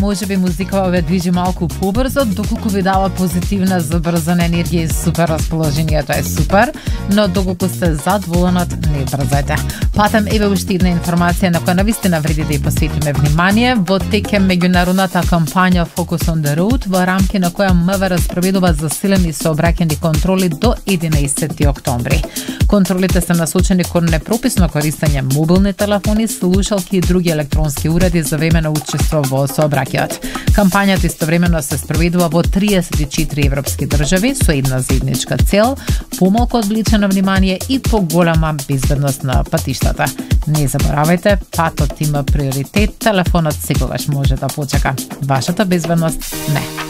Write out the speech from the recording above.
можеби музикава ве движи малку побрзо, доколку ви дава позитивна забрзана енергија и супер расположението е супер, но доколку сте задоволенот, не брзајте. Патем еве уште една информација на која навистина вреди да ја посветиме внимание. Во тек е меѓународната кампања Focus on the Road, во рамки на која МВР спроведува засилени сообраќајни контроли до 11 октомври. Контролите се насочени кон непрописно користење мобилни телефони, слушалки и други електронски уреди за време на учество во сообраќајот. Кампањата истовремено се спроведува во 34 европски држави со една заедничка цел: помалку одвлечено внимание и поголема безбедност на патиштата. Не заборавајте, патот има приоритет, телефонот секогаш може да почека. Вашата безбедност не.